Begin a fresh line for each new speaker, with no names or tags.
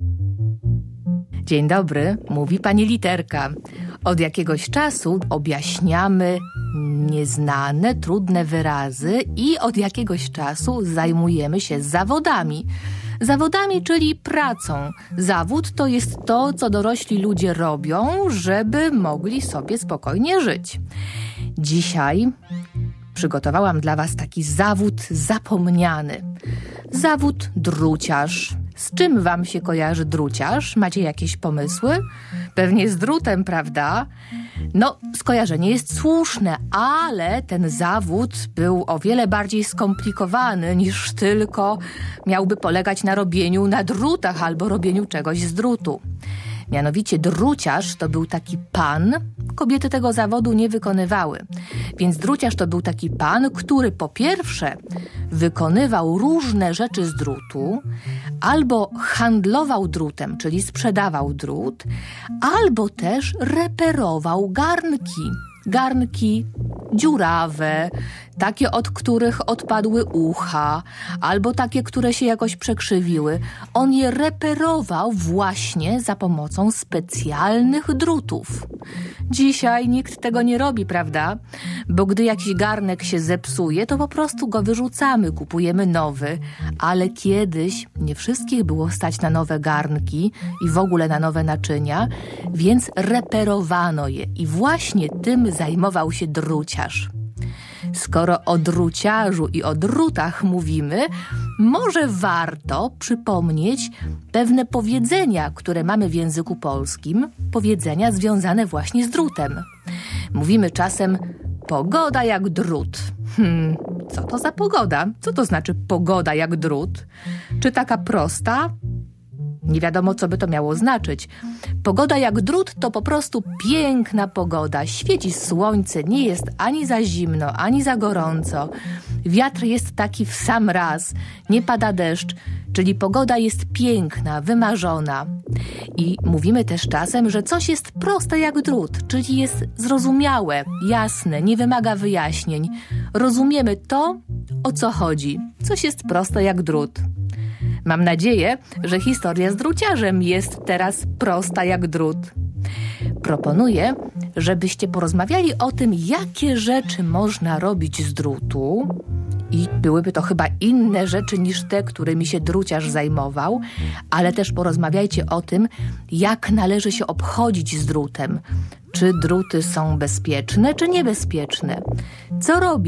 Dzień dobry, mówi pani Literka. Od jakiegoś czasu objaśniamy nieznane, trudne wyrazy i od jakiegoś czasu zajmujemy się zawodami. Zawodami, czyli pracą. Zawód to jest to, co dorośli ludzie robią, żeby mogli sobie spokojnie żyć. Dzisiaj przygotowałam dla was taki zawód zapomniany. Zawód druciarz. Z czym wam się kojarzy druciarz? Macie jakieś pomysły? Pewnie z drutem, prawda? No, skojarzenie jest słuszne, ale ten zawód był o wiele bardziej skomplikowany niż tylko miałby polegać na robieniu na drutach albo robieniu czegoś z drutu. Mianowicie druciarz to był taki pan, kobiety tego zawodu nie wykonywały. Więc druciarz to był taki pan, który po pierwsze wykonywał różne rzeczy z drutu, albo handlował drutem, czyli sprzedawał drut, albo też reperował garnki. Garnki dziurawe, takie, od których odpadły ucha, albo takie, które się jakoś przekrzywiły. On je reperował właśnie za pomocą specjalnych drutów. Dzisiaj nikt tego nie robi, prawda? Bo gdy jakiś garnek się zepsuje, to po prostu go wyrzucamy, kupujemy nowy. Ale kiedyś nie wszystkich było stać na nowe garnki i w ogóle na nowe naczynia, więc reperowano je i właśnie tym zajmował się druciarz. Skoro o druciarzu i o drutach mówimy, może warto przypomnieć pewne powiedzenia, które mamy w języku polskim, powiedzenia związane właśnie z drutem. Mówimy czasem pogoda jak drut. Co to za pogoda? Co to znaczy pogoda jak drut? Czy taka prosta? Nie wiadomo, co by to miało znaczyć. Pogoda jak drut to po prostu piękna pogoda. Świeci słońce, nie jest ani za zimno, ani za gorąco. Wiatr jest taki w sam raz, nie pada deszcz, czyli pogoda jest piękna, wymarzona. I mówimy też czasem, że coś jest proste jak drut, czyli jest zrozumiałe, jasne, nie wymaga wyjaśnień. Rozumiemy to, o co chodzi. Coś jest proste jak drut. Mam nadzieję, że historia z druciarzem jest teraz prosta jak drut. Proponuję, żebyście porozmawiali o tym, jakie rzeczy można robić z drutu. I byłyby to chyba inne rzeczy niż te, którymi się druciarz zajmował, ale też porozmawiajcie o tym, jak należy się obchodzić z drutem. Czy druty są bezpieczne, czy niebezpieczne? Co robić,